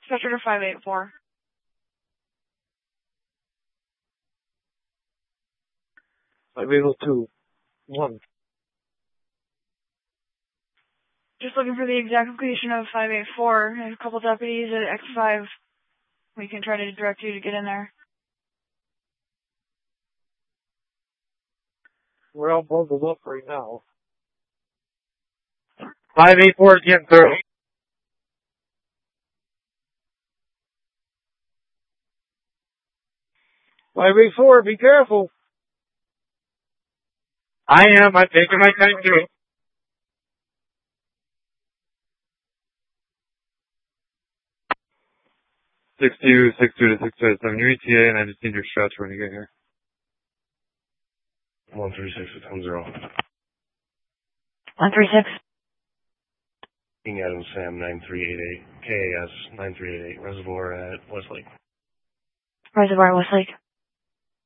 Dispatcher to 584. 582. 1. Just looking for the exact location of 584. There's a couple deputies at X5. We can try to direct you to get in there. We're all bundled up right now. 584 is getting through. 584, be careful. I am. I'm taking my time too. 62, 62 to 627. Your ETA, and I just need your stretch when you get here. 136 to 10-0. 136. King Adam Sam 9388. KAS 9388. Reservoir at Westlake. Reservoir, Westlake.